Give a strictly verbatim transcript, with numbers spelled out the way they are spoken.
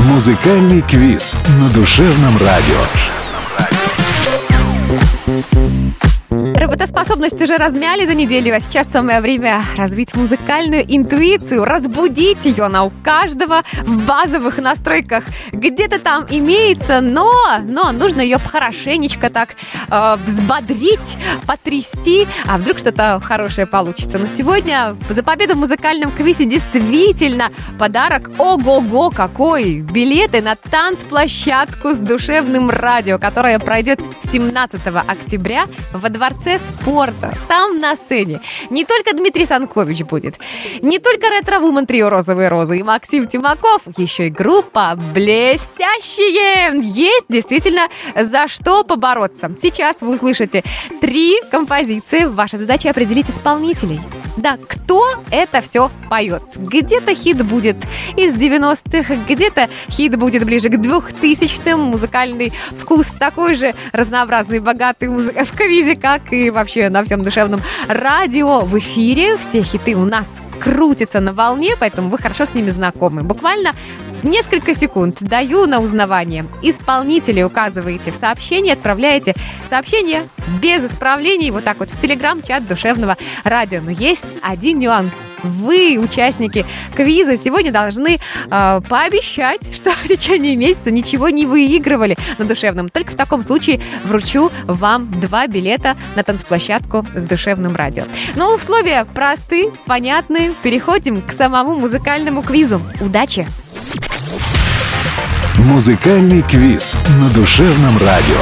Музыкальный квиз на Душевном радио. Работоспособность уже размяли за неделю, а сейчас самое время развить музыкальную интуицию, разбудить ее. Она у каждого в базовых настройках где-то там имеется, но, но нужно ее хорошенечко так э, взбодрить, потрясти, а вдруг что-то хорошее получится. Но сегодня за победу в музыкальном квизе действительно подарок ого-го какой! Билеты на танцплощадку с Душевным радио, которая пройдет семнадцатого октября во Дворце спорта. Там на сцене не только Дмитрий Санкович будет, не только ретро-вумен трио «Розовые розы» и Максим Тимаков, еще и группа «Блестящие». Есть действительно за что побороться. Сейчас вы услышите три композиции. Ваша задача определить исполнителей. Да, кто это все поет? Где-то хит будет из девяностых, где-то хит будет ближе к двухтысячным. Музыкальный вкус такой же разнообразный, богатый музыка в квизе, как и вообще на всем Душевном радио. В эфире все хиты у нас крутятся на волне, поэтому вы хорошо с ними знакомы. Буквально несколько секунд даю на узнавание. Исполнителей указываете в сообщении, отправляете сообщение без исправлений вот так вот в телеграм-чат Душевного радио. Но есть один нюанс. Вы, участники квиза, сегодня должны э, пообещать, что в течение месяца ничего не выигрывали на Душевном. Только в таком случае вручу вам два билета на танцплощадку с Душевным радио. Но условия просты, понятны. Переходим к самому музыкальному квизу. Удачи! Музыкальный квиз на Душевном радио.